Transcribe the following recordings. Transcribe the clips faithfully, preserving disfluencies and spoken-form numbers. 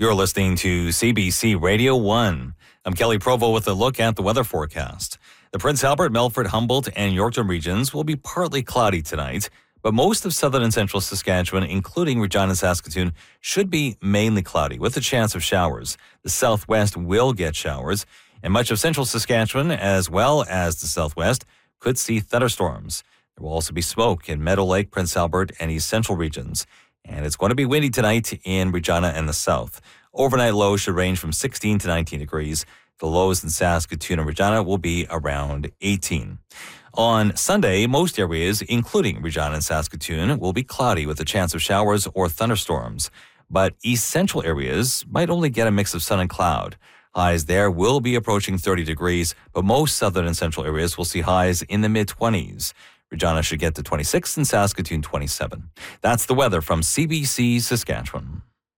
You're listening to C B C Radio one. I'm Kelly Provo with a look at the weather forecast. The Prince Albert, Melfort, Humboldt, and Yorkton regions will be partly cloudy tonight, but most of southern and central Saskatchewan, including Regina and Saskatoon, should be mainly cloudy with a chance of showers. The southwest will get showers, and much of central Saskatchewan, as well as the southwest, could see thunderstorms. There will also be smoke in Meadow Lake, Prince Albert, and east central regions. And it's going to be windy tonight in Regina and the south. Overnight lows should range from sixteen to nineteen degrees. The lows in Saskatoon and Regina will be around eighteen. On Sunday, most areas, including Regina and Saskatoon, will be cloudy with a chance of showers or thunderstorms. But east central areas might only get a mix of sun and cloud. Highs there will be approaching thirty degrees, but most southern and central areas will see highs in the mid-twenties. Regina should get to twenty-six and Saskatoon twenty-seven. That's the weather from C B C Saskatchewan.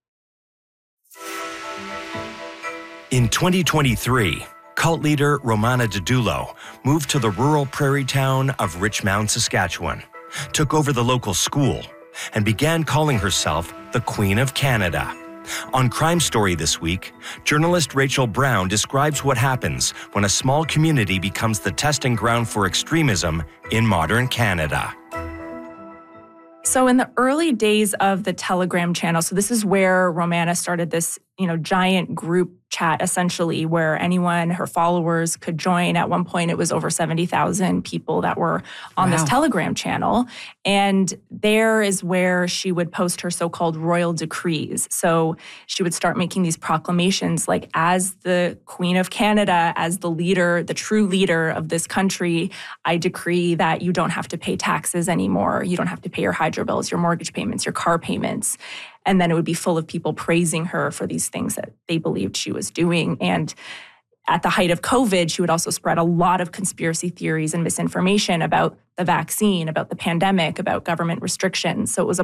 In twenty twenty-three, cult leader Romana Didulo moved to the rural prairie town of Richmond, Saskatchewan, took over the local school, and began calling herself the Queen of Canada. On Crime Story this week, journalist Rachel Brown describes what happens when a small community becomes the testing ground for extremism in modern Canada. So in the early days of the Telegram channel, so this is where Romana started this, you know, giant group chat, essentially, where anyone, her followers, could join. At one point, it was over seventy thousand people that were on wow. this Telegram channel. And there is where she would post her so-called royal decrees. So she would start making these proclamations like, as the Queen of Canada, as the leader, the true leader of this country, I decree that you don't have to pay taxes anymore. You don't have to pay your hydro bills, your mortgage payments, your car payments. And then it would be full of people praising her for these things that they believed she was doing. And at the height of COVID, she would also spread a lot of conspiracy theories and misinformation about the vaccine, about the pandemic, about government restrictions. So it was a